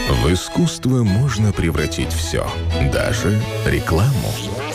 В искусство можно превратить все, даже рекламу.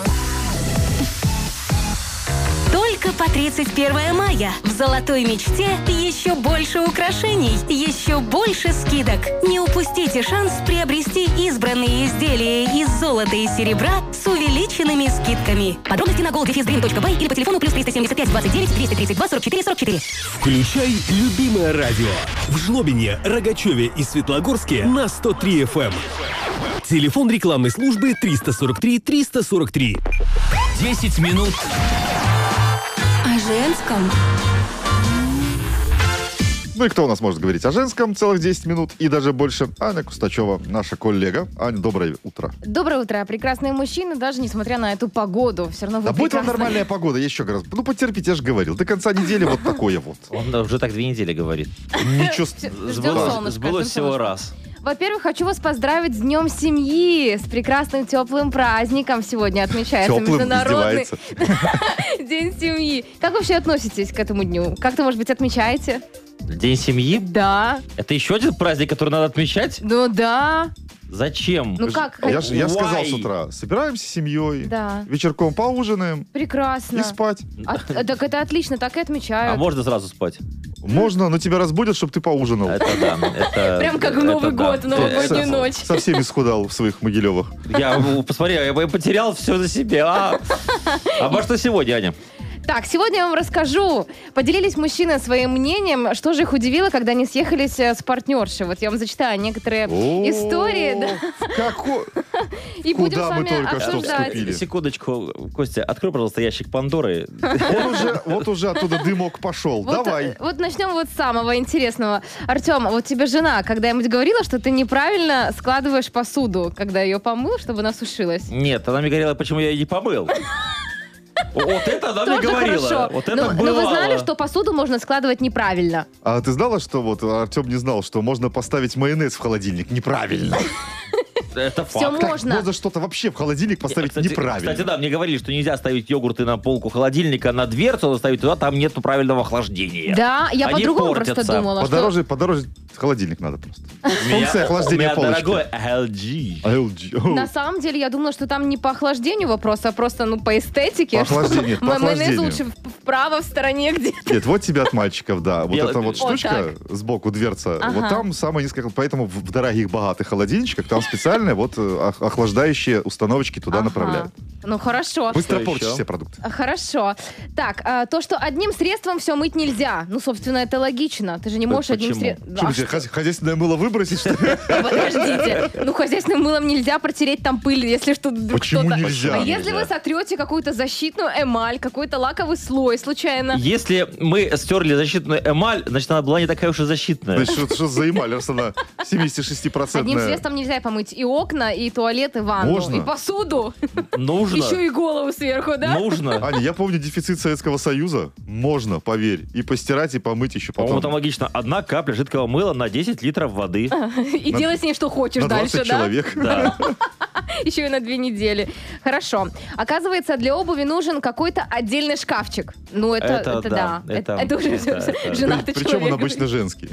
Только по 31 мая в «Золотой мечте» еще больше украшений, еще больше скидок. Не упустите шанс приобрести избранные изделия из золота и серебра с увеличенными скидками. Подробности на gold-dream.by или по телефону +375 29 232 44 44. Включай любимое радио. В Жлобине, Рогачеве и Светлогорске на 103 FM. Телефон рекламной службы 343 343. 10 минут О женском. Ну и кто у нас может говорить о женском целых 10 минут и даже больше? Аня Кустачева, наша коллега. Аня, доброе утро. Доброе утро. Прекрасные мужчины, даже несмотря на эту погоду, все равно вы Да будет вам прекрасны. нормальная погода, я еще раз. Ну потерпите, я же говорил. До конца недели вот такое вот. Он уже так 2 недели говорит. Ничего. Ждем солнышка, Сбылось ждем всего солнышка. раз. Во-первых, хочу вас поздравить с Днем семьи, с прекрасным теплым праздником. Сегодня отмечается Теплым Международный издевается. день семьи. Как вообще относитесь к этому дню? Как-то, может быть, отмечаете? День семьи? Да. Это еще один праздник, который надо отмечать? Ну да. Зачем? Ну как? Я сказал Why? с утра, собираемся с семьей, Да. вечерком поужинаем Прекрасно. и спать. Так это отлично, так и отмечают. А можно сразу спать? Можно, но тебя разбудят, чтобы ты поужинал. Это да. Это, Прям как в Новый это да. год, в новогоднюю Со- ночь. Со всеми схудал в своих Могилевых. Посмотри, я потерял все за себя. Обо что сегодня, Аня? Так, сегодня я вам расскажу. Поделились мужчины своим мнением, что же их удивило, когда они съехались с партнершей. Вот я вам зачитаю некоторые истории, да, и будем с Куда мы вами только что обсуждать. вступили? Секундочку, Костя, открой, пожалуйста, ящик Пандоры. Вот уже оттуда дымок пошел. Вот, Давай. вот начнем вот с самого интересного. Артем, вот тебе жена когда-нибудь говорила, что ты неправильно складываешь посуду, когда ее помыл, чтобы она сушилась? Нет, она мне говорила, почему я ее не помыл. Вот это она мне Тоже говорила. хорошо. Вот это Но вы бывало. знали, что посуду можно складывать неправильно? А ты знала, что вот Артем не знал, что можно поставить майонез в холодильник неправильно? Это Все факт. Как можно. можно что-то вообще в холодильник поставить неправильно? Кстати, да, мне говорили, что нельзя ставить йогурты на полку холодильника, на дверцу надо ставить туда, там нету правильного охлаждения. Да, я Они по-другому просто портятся. думала. что- Подороже холодильник надо просто. У меня- Функция охлаждения у меня полочки. дорогой LG. LG. На самом деле, я думала, что там не по охлаждению вопрос, а просто, по эстетике. По охлаждению, по Майонез охлаждению. лучше вправо, в стороне где-то. Нет, вот тебе от мальчиков, да. Вот Белый- эта вот Вот штучка сбоку дверца, Ага. вот там самая низкая, поэтому в дорогих богатых холодильничках там специальные вот охлаждающие установочки туда Ага. направляют. Ну, хорошо. Быстро Что портишь еще? все продукты. Хорошо. Так, то, что одним средством все мыть нельзя. Ну, собственно, это логично. Ты же не можешь одним Почему? средством... Что, тебе хозяйственное мыло выбросить, что ли? Подождите. Ну, хозяйственным мылом нельзя протереть там пыль, если что вдруг Почему кто-то... нельзя? А если Нельзя. вы сотрете какую-то защитную эмаль, какой-то лаковый слой случайно... Если мы стерли защитную эмаль, значит, она была не такая уж и защитная. Значит, что за эмаль, раз она 76%? Одним средством нельзя помыть и окна, и туалет, и ванну, Можно. и посуду. Нужно. Еще и голову сверху, да? Нужно. Аня, я помню дефицит Советского Союза. Можно, поверь. И постирать, и помыть еще По-моему, потом. там логично. 1 капля жидкого мыла на 10 литров воды. И делай с ней что хочешь На 20 дальше, да? человек. Да. Еще и на 2 недели. Хорошо. Оказывается, для обуви нужен какой-то отдельный шкафчик. Ну, это да. Это уже это- женатый Причем человек. он обычно женский.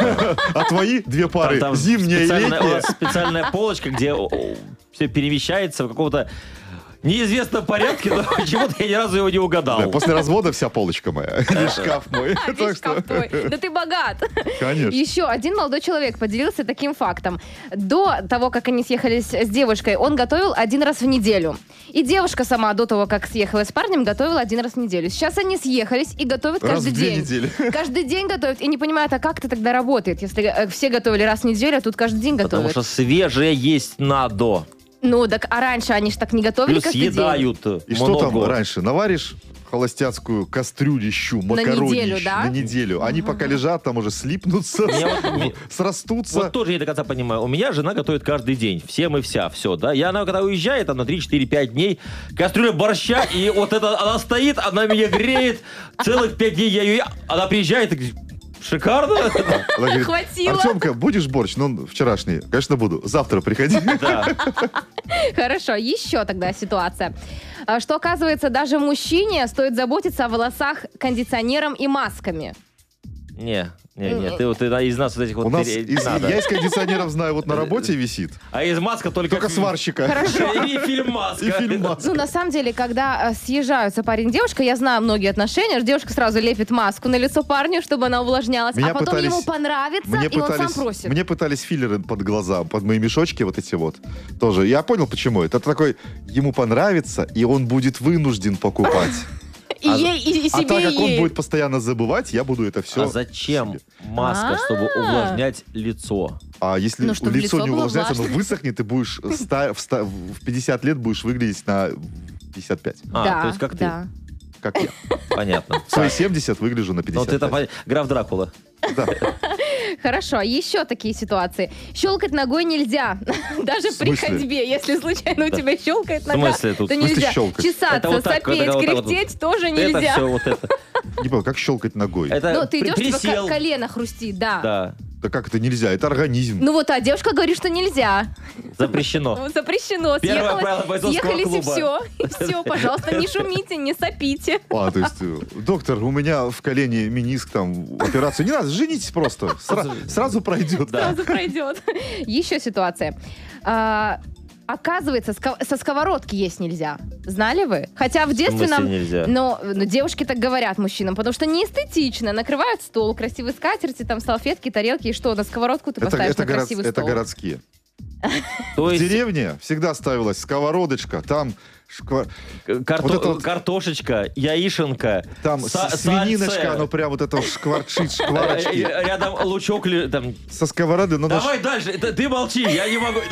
А твои 2 пары, Там зимняя и специальная- у летняя. нас специальная полочка, где все перемещается в каком-то неизвестном порядке, но почему-то я ни разу его не Да, угадал. после развода вся полочка моя. Или шкаф мой. Весь Так что, шкаф твой. Да ты богат. конечно. Еще один молодой человек поделился таким фактом. До того, как они съехались с девушкой, он готовил 1 раз в неделю. И девушка сама до того, как съехалась с парнем, готовила 1 раз в неделю. Сейчас они съехались и готовят Раз каждый в 2 день. недели. Каждый день готовят. И не понимают, а как это тогда работает, если все готовили раз в неделю, а тут каждый день Потому готовят. что свежее есть надо. Ну, так а раньше они же так не готовили Плюс каждый день. съедают И что там много. раньше? Наваришь холостяцкую кастрюлищу, макаронищу неделю, да? на неделю. Они пока лежат, там уже слипнутся, срастутся. Вот тоже я не до конца понимаю. У меня жена готовит каждый день. Всем и вся. Все, да. И она, когда уезжает, там на 3, 4, 5 дней, кастрюля борща, и вот это она стоит, она меня греет. Целых 5 дней я ее... Она приезжает и говорит, шикарно. Она говорит, Хватило. Артемка, будешь борщ? Ну, вчерашний. Конечно, буду. Завтра приходи. Да. Хорошо, еще тогда ситуация. Что, оказывается, даже мужчине стоит заботиться о волосах кондиционером и масками. Не, Нет, ты из нас вот этих вот... У нас не надо. я из кондиционеров знаю, вот на работе висит. А из Маска только сварщика. И фильм Маска. И фильм «Маска». Ну, на самом деле, когда съезжаются парень и девушка, я знаю многие отношения, девушка сразу лепит маску на лицо парню, чтобы она увлажнялась, а потом ему понравится, и он сам просит. Мне пытались филлеры под глаза, под мои мешочки вот эти вот. Тоже. Я понял, почему. Это такой, ему понравится, и он будет вынужден покупать. И ей, и себе, а так как и он ей. будет постоянно забывать, я буду это все... А зачем маска, чтобы увлажнять лицо? А если Ну, чтобы лицо лицо не было увлажняется, оно влажным. высохнет, ты будешь в 50 лет будешь выглядеть на 55. Да, то есть как ты. да. Как я. Понятно. В свои 70 выгляжу на Ну, 55. вот это граф Дракула. Да. Хорошо, еще такие ситуации. Щелкать ногой нельзя, даже В при смысле? ходьбе. Если случайно у тебя щелкает нога, смысле тут? то В смысле нельзя. щелкать? Чесаться, Это вот так, сопеть, вот так вот. кряхтеть тоже Это нельзя. все вот это. Не понял, как щелкать ногой? Это Ну, ты идешь, тебе присел. колено хрустит, да. Да, Да как это нельзя? Это организм. Ну вот, а девушка говорит, что нельзя. запрещено. Ну, запрещено. Первое правило бойцовского Съехались и клуба. все. И все, пожалуйста, не шумите, не сопите. А, то есть, доктор, у меня в колене мениск, там, операцию. Не надо, женитесь просто. Сразу пройдет. Сразу пройдет. Еще ситуация. Оказывается, со сковородки есть нельзя. Знали вы? Хотя в детстве смысле нам... нельзя? Но девушки так говорят мужчинам, потому что неэстетично. Накрывают стол, красивые скатерти, там салфетки, тарелки. И что, на сковородку ты поставишь на красивый Это стол? городские. То В есть деревне всегда ставилась сковородочка, там вот это вот- картошечка, яишенка, там свининочка, сальце, оно прям вот это шкварчит, шкварочки. рядом лучок, там. Со сковороды, ну, Давай дальше, ты молчи, я не могу.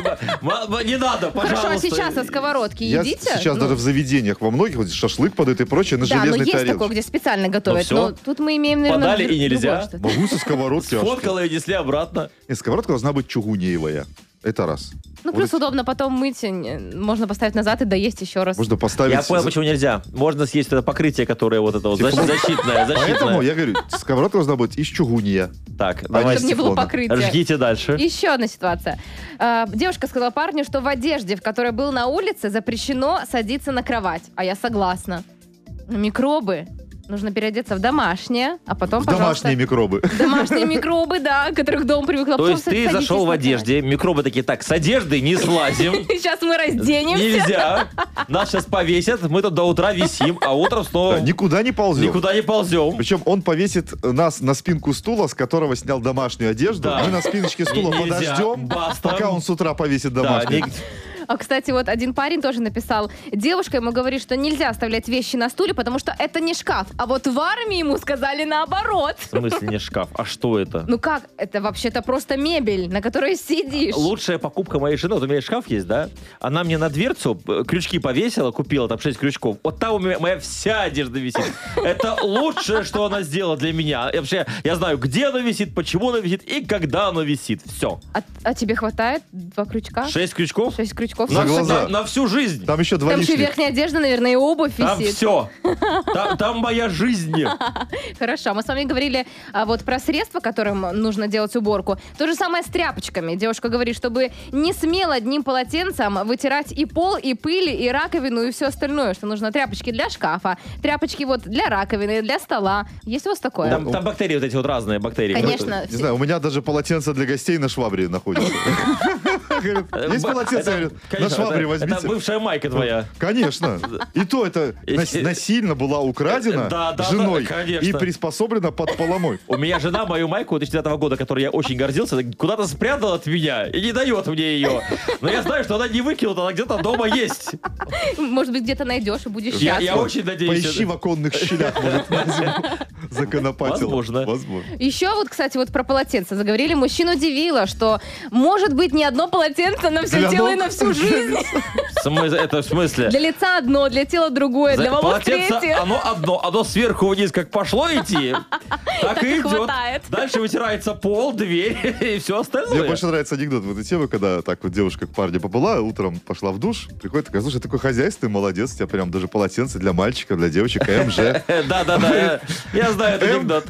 Не надо, пожалуйста. Хорошо, а сейчас со сковородки я едите? сейчас даже в заведениях во многих вот шашлык подают и прочее на Да, но железной есть тарелке. такое, где специально готовят. всё. Но тут мы имеем, наверное, Подали и нельзя. что-то. Могу со сковородки. а что? Сфоткала и несли обратно. Нет, сковородка должна быть чугунеевая. Это раз. Ну, Вот плюс эти- удобно потом мыть, можно поставить назад и доесть еще раз. Можно поставить... Я понял, почему нельзя. Можно съесть это покрытие, которое вот это вот Тефлон. защитное. Поэтому я говорю, сковородка должна быть из чугуния. Так, Чтобы давайте. не было тефлона. покрытия. Жгите дальше. Еще одна ситуация. Девушка сказала парню, что в одежде, в которой был на улице, запрещено садиться на кровать. А я согласна. Микробы. Нужно переодеться в домашнее, а потом, В пожалуйста... домашние микробы. Домашние микробы, да, которых дом привыкла. То есть ты зашел в одежде, микробы такие, так, с одежды не слазим. Сейчас мы разденемся. Нельзя. Нас сейчас повесят, мы тут до утра висим, а утром снова Да, никуда не ползем. никуда не ползем. Причем он повесит нас на спинку стула, с которого снял домашнюю одежду. Да. Мы на спиночке стула Нельзя. подождем, Баста. пока он с утра повесит Да, домашнюю. А, кстати, вот один парень тоже написал, девушка ему говорит, что нельзя оставлять вещи на стуле, потому что это не шкаф. А вот в армии ему сказали наоборот. В смысле не шкаф? А что это? Ну как? Это вообще-то просто мебель, на которой сидишь. Лучшая покупка моей жены, вот у меня шкаф есть, да? Она мне на дверцу крючки повесила, купила там 6 крючков. Вот там у меня моя вся одежда висит. Это лучшее, что она сделала для меня. Вообще, я знаю, где она висит, почему она висит и когда она висит. Все. А тебе хватает 2 крючка? 6 крючков? 6 крючков. За глаза. На всю жизнь. Там еще 2 Там еще лишних. верхняя одежда, наверное, и обувь Там висит. все. Там моя жизнь. Хорошо, мы с вами говорили вот про средства, которым нужно делать уборку. То же самое с тряпочками. Девушка говорит, чтобы не смело одним полотенцем вытирать и пол, и пыль, и раковину, и все остальное, что нужно тряпочки для шкафа, тряпочки вот для раковины, для стола. Есть у вас такое? Там бактерии вот эти вот разные бактерии. Конечно. Не знаю, у меня даже полотенце для гостей на швабре находится. Говорит, есть полотенце? Говорит, на Конечно, швабре это возьмите. бывшая майка твоя. Конечно. И то это насильно была украдена Да, женой конечно. и приспособлена под поломойку. У меня жена мою майку 2009 года, которой я очень гордился, куда-то спрятала от меня и не дает мне ее. Но я знаю, что она не выкинула, она где-то дома есть. Может быть, где-то найдешь и будешь Я счастлив. очень надеюсь. Поищи в оконных щелях, может, на зиму законопатила. Возможно. Еще вот, кстати, вот про полотенце заговорили. Мужчин удивило, что может быть не одно полотенце на все Для тело и ног? на всю жизнь. Это в смысле? Для лица одно, для тела другое, для волос Полотенце, третье. оно сверху вниз как пошло идти, так и и идет. хватает. Дальше вытирается пол, дверь и все Мне остальное. больше нравится анекдот в этой теме, когда так вот девушка к парню побыла, утром пошла в душ, приходит такая, слушай, такой хозяйственный, молодец, у тебя прям даже полотенце для мальчика, для девочек, МЖ. Да, я знаю этот анекдот.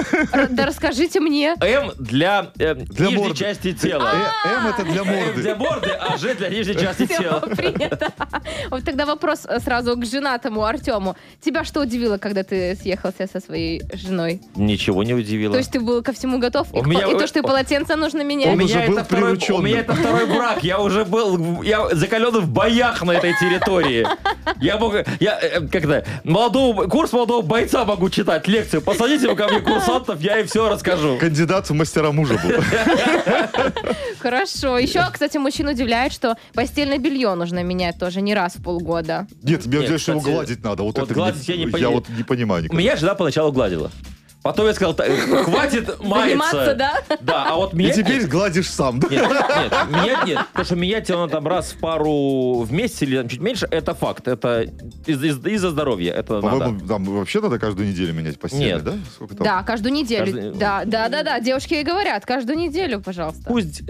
Да расскажите мне. М для нижней морды. части тела. М это для М морды. для морды, а Ж для нижней части Всё, тела. принято. Нет. Вот тогда вопрос сразу к женатому Артему. Тебя что удивило, когда ты съехался со своей женой? Ничего не удивило. То есть ты был ко всему готов? У меня- И то, что и полотенце нужно У менять? меня, был это второй, у прирученным. меня это второй брак. Я уже был, я закален в боях на этой территории. Я мог, курс молодого бойца могу читать, лекцию. Посадите ко мне курсантов, я им все расскажу. Кандидат в мастера мужа был. Хорошо. Еще, кстати, мужчин удивляет, что постельное белье нужно менять тоже не раз в полгода. Нет, тебе Нет, говорят, что его кстати, гладить надо. Вот вот это гладить я не я понимаю. вот не понимаю никогда. Меня жена поначалу гладила. Потом я сказал, хватит маяться. Заниматься, да? Да, а вот И меня... теперь гладишь сам, да? Нет, менять нет. Потому что менять его там раз в пару в месяц или там, чуть меньше, это факт. Это из-за здоровья. Это надо. По-моему, там вообще надо каждую неделю менять постельное, Нет. да? Сколько там? Да, каждую неделю. Каждый- Да. Девушки и говорят, каждую неделю, пожалуйста.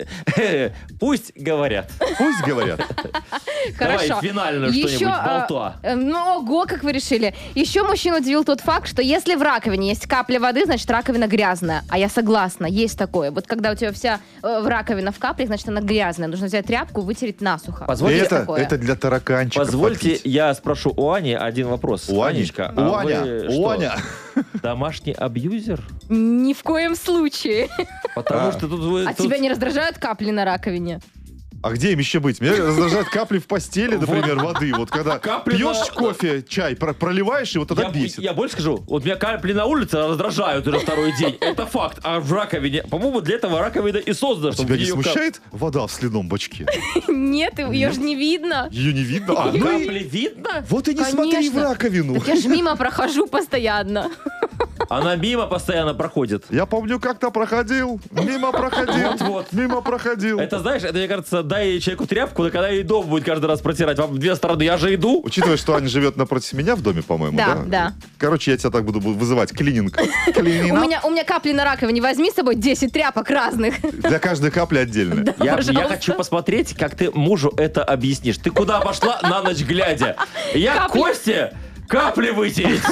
Пусть говорят. Пусть говорят. Хорошо. Давай финальную что-нибудь, болтуа. Ну, ого, как вы решили. Еще мужчину удивил тот факт, что если в раковине есть капля воды, значит раковина грязная. А я согласна, есть такое. Вот когда у тебя вся раковина в каплях, значит она грязная. Нужно взять тряпку, вытереть насухо. Позвольте- Это для тараканчиков. Позвольте, попить. я спрошу у Ани один вопрос. У Ани? Анечка, У а Аня? вы У что, Аня? домашний абьюзер? Ни в коем случае. Потому что тут вы... А тут- тебя не раздражают капли на раковине? А где им еще быть? Меня раздражают капли в постели, например, воды. Вот когда Капли пьешь на- кофе, чай, проливаешь, и вот тогда бесит. Я больше скажу, вот меня капли на улице раздражают уже второй день. Это факт. А в раковине, по-моему, для этого раковина и создана. чтобы Тебя не в неё смущает вода в следном бачке? Нет, ее же не видно. Ее не видно? А, ну и- Капли видно? вот и не смотри в Конечно. раковину. Так я же мимо прохожу постоянно. Она мимо постоянно проходит. Я помню, как-то проходил, мимо проходил, Вот-вот. мимо проходил. Это, знаешь, это, мне кажется, дай человеку тряпку, когда и дом будет каждый раз протирать. Вам в две стороны, я же иду. Учитывая, что Аня живет напротив меня в доме, по-моему, Да, да? да. Короче, я тебя так буду вызывать. Клининг. У Клининг. меня капли на раковине. Возьми с собой 10 тряпок разных. Для каждой капли отдельно. Я Пожалуйста. хочу посмотреть, как ты мужу это объяснишь. Ты куда пошла на ночь глядя? Я к Капли. Косте капли вытереть.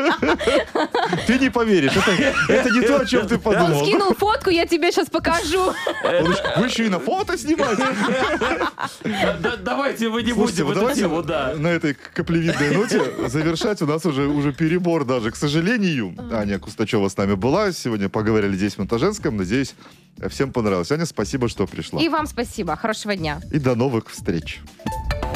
Ты не поверишь, это не то, о чем ты подумал. Скинул фотку, я тебе сейчас покажу. Вы еще и на фото снимаете? Давайте мы не Слушайте, будем вот эту давайте тему, да. на этой каплевидной ноте завершать. У нас уже перебор даже. К сожалению, Аня Кустачева с нами была. Сегодня поговорили здесь в Монтаженском. Надеюсь, всем понравилось. Аня, спасибо, что пришла. И вам спасибо. Хорошего дня. И до новых встреч.